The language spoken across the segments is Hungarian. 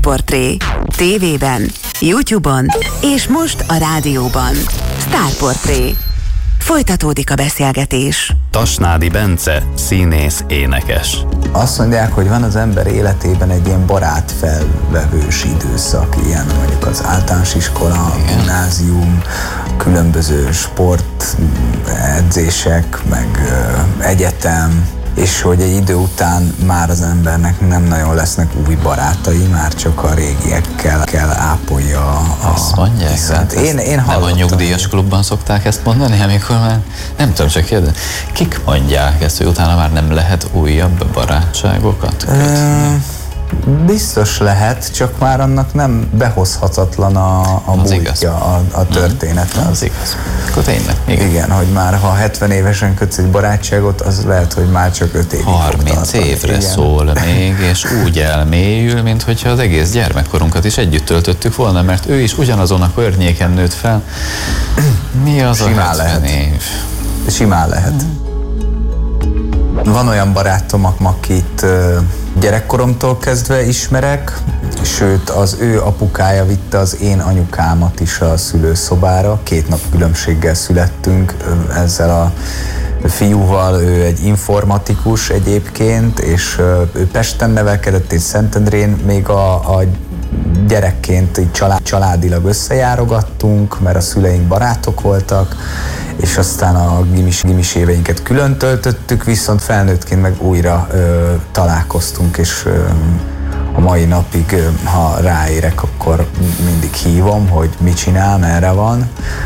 Sztárportré. TV-ben, YouTube-on és most a rádióban. Sztárportré. Folytatódik a beszélgetés. Tasnádi Bence, színész, énekes. Azt mondják, hogy van az ember életében egy ilyen barátfelvevős időszak, ilyen mondjuk az általános iskola, gimnázium, különböző sportedzések, meg egyetem, és hogy egy idő után már az embernek nem nagyon lesznek új barátai, már csak a régiekkel kell ápolja Ezt mondják? viszont. Én nem hallottam. a nyugdíjas klubban szokták ezt mondani, amikor már nem tudom, csak kérdezni. Kik mondják ezt, hogy utána már nem lehet újabb barátságokat kötni? Biztos lehet, csak már annak nem behozhatatlan a múltja, a történet. Az igaz. Akkor tényleg. Igen, hogy már ha 70 évesen kötsz egy barátságot, az lehet, hogy már csak 5 évig 30 évre szól még, és úgy elmélyül, mint hogyha az egész gyermekkorunkat is együtt töltöttük volna, mert ő is ugyanazon a környéken nőtt fel. Mi az Simán a 70 lehet. év? Simán lehet. Van olyan barátom, akit gyerekkoromtól kezdve ismerek, sőt az ő apukája vitte az én anyukámat is a szülőszobára. 2 nap különbséggel születtünk ezzel a fiúval, ő egy informatikus egyébként, és ő Pesten nevelkedett, és Szentendrén, még a gyerekként így családilag összejárogattunk, mert a szüleink barátok voltak, és aztán a gimis éveinket külön töltöttük, viszont felnőttként meg újra találkoztunk, és a mai napig, ha ráérek, akkor mindig hívom, hogy mit csinál, merre van.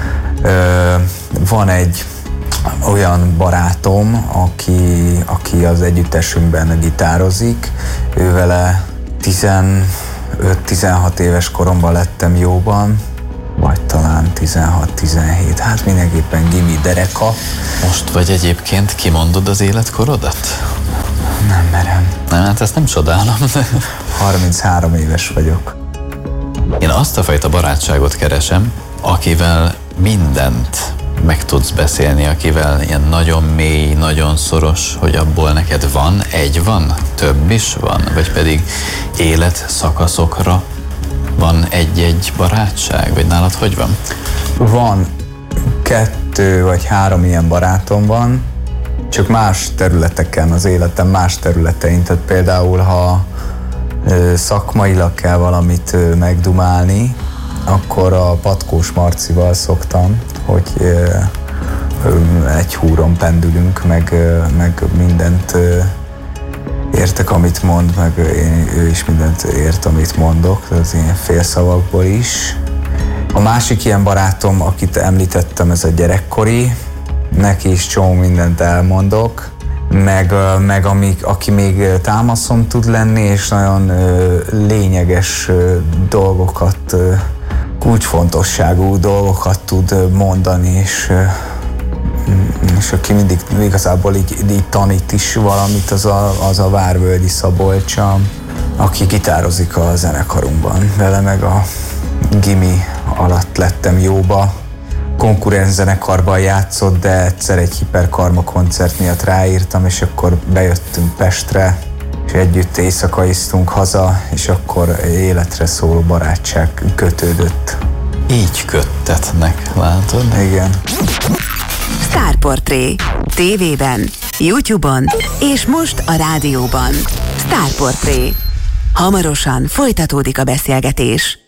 Van egy olyan barátom, aki az együttesünkben gitározik, ő vele 15-16 éves koromban lettem jóban, vagy talán 16-17, hát mindenképpen gimi dereka. Most vagy egyébként kimondod az életkorodat? Nem merem. Nem, hát ezt nem csodálom. 33 éves vagyok. Én azt a fajta barátságot keresem, akivel mindent meg tudsz beszélni, akivel ilyen nagyon mély, nagyon szoros, hogy abból neked van, több is van, vagy pedig életszakaszokra van egy-egy barátság, vagy nálad hogy van? Van 2 vagy 3 ilyen barátom van, csak más területeken, az életem más területein. Tehát például, ha szakmailag kell valamit megdumálni, akkor a Patkós Marcival szoktam, hogy egy húron pendülünk, meg mindent értek, amit mond, meg ő is mindent ért, amit mondok, az ilyen félszavakból is. A másik ilyen barátom, akit említettem, ez a gyerekkori, neki is csomó mindent elmondok, meg aki még támaszom tud lenni, és nagyon lényeges dolgokat, kulcsfontosságú dolgokat tud mondani, és aki mindig igazából így tanít is valamit, az a Várvölgyi Szabolcsa, aki gitározik a zenekarunkban. Vele meg a gimi alatt lettem jóba. Konkurens zenekarban játszott, de egyszer egy Hiperkarma koncert miatt ráírtam, és akkor bejöttünk Pestre, és együtt éjszakaiztunk haza, és akkor életre szóló barátság kötődött. Így köttetnek, látod? Igen. Sztárportré. TV-ben, YouTube-on és most a rádióban. Sztárportré. Hamarosan folytatódik a beszélgetés.